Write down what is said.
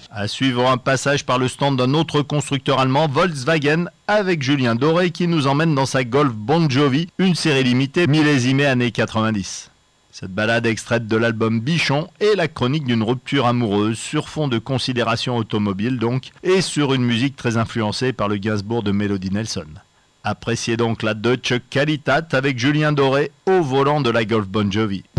À suivre un passage par le stand d'un autre constructeur allemand, Volkswagen, avec Julien Doré qui nous emmène dans sa Golf Bon Jovi, une série limitée millésimée années 90. Cette balade extraite de l'album Bichon est la chronique d'une rupture amoureuse sur fond de considération automobile donc, et sur une musique très influencée par le Gainsbourg de Melody Nelson. Appréciez donc la Deutsche Qualität avec Julien Doré au volant de la Golf Bon Jovi.